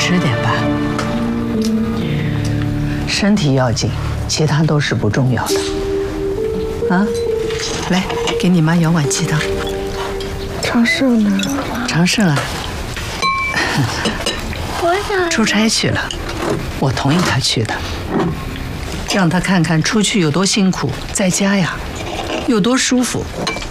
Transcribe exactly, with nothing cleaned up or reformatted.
吃点吧。身体要紧，其他都是不重要的。啊，来，给你妈舀碗鸡汤。 长胜呢？ 长胜啊， 我想出差去了，我同意他去的，让他看看出去有多辛苦，在家呀有多舒服。